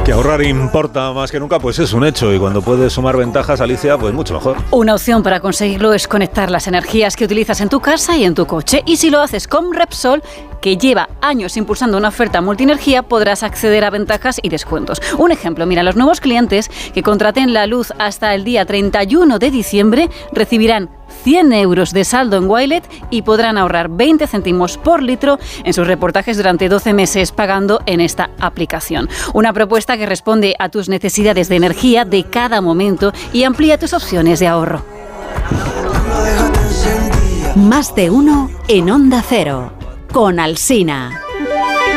Que ahorrar importa más que nunca, pues es un hecho. Y cuando puedes sumar ventajas, Alicia, pues mucho mejor. Una opción para conseguirlo es conectar las energías que utilizas en tu casa y en tu coche. Y si lo haces con Repsol, que lleva años impulsando una oferta multienergía, podrás acceder a ventajas y descuentos. Un ejemplo, mira, los nuevos clientes que contraten la luz hasta el día 31 de diciembre recibirán 100 euros de saldo en Wilet y podrán ahorrar 20 céntimos por litro en sus reportajes durante 12 meses pagando en esta aplicación. Una propuesta que responde a tus necesidades de energía de cada momento y amplía tus opciones de ahorro. Más de uno en Onda Cero, con Alsina.